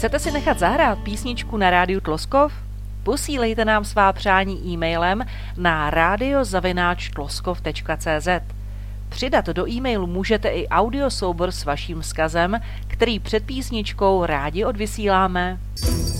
Chcete si nechat zahrát písničku na rádiu Tloskov? Posílejte nám svá přání e-mailem na radio@tloskov.cz. Přidat do e-mailu můžete i audiosoubor s vaším vzkazem, který před písničkou rádi odvysíláme.